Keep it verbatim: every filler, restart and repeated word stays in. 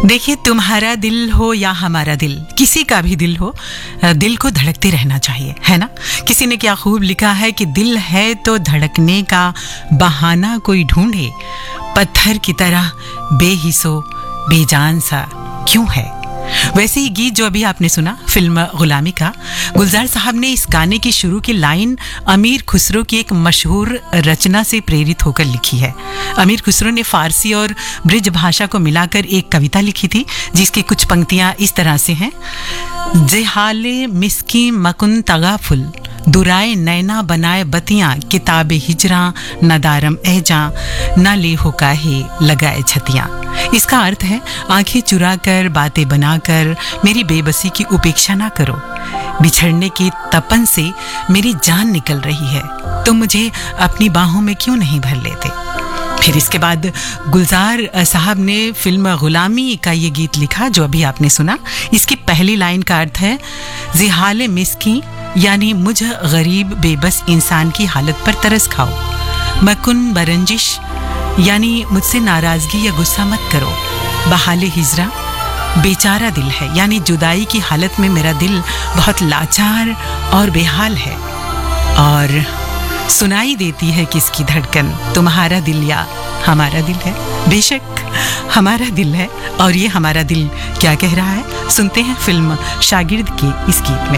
देखिए, तुम्हारा दिल हो या हमारा दिल, किसी का भी दिल हो, दिल को धड़कते रहना चाहिए, है ना। किसी ने क्या खूब लिखा है कि दिल है तो धड़कने का बहाना कोई ढूंढे, पत्थर की तरह बेहिसो बेजान सा क्यों है। वैसे ही गीत जो अभी आपने सुना फिल्म गुलामी का, गुलजार साहब ने इस गाने की शुरू की लाइन अमीर खुसरो की एक मशहूर रचना से प्रेरित होकर लिखी है। अमीर खुसरो ने फारसी और ब्रिज भाषा को मिलाकर एक कविता लिखी थी, जिसकी कुछ पंक्तियां इस तरह से हैं। जेहाले मिस्की मकुन तगाफुल, दुराए नैना बनाए बतियां, किताबे हिजरा नदारम एजा, न ले हो काहे लगाए छतियां। इसका अर्थ है, आंखें चुरा कर बातें बनाकर मेरी बेबसी की उपेक्षा ना करो, बिछड़ने की तपन से मेरी जान निकल रही है, तुम मुझे अपनी बाहों में क्यों नहीं भर लेते। फिर इसके बाद गुलजार साहब ने फिल्म गुलामी का ये गीत लिखा जो अभी आपने सुना। इसकी पहली लाइन का अर्थ है, जिहाले मिस्की यानी मुझ गरीब बेबस इंसान की हालत पर तरस खाओ, मकुन बरंजिश यानी मुझसे नाराजगी या गुस्सा मत करो, बहाले हिजरा बेचारा दिल है यानी जुदाई की हालत में मेरा दिल बहुत लाचार और बेहाल है। और सुनाई देती है किसकी धड़कन, तुम्हारा दिल या हमारा दिल है। बेशक हमारा दिल है, और ये हमारा दिल क्या कह रहा है, सुनते हैं फिल्म शागिर्द के इस गीत में।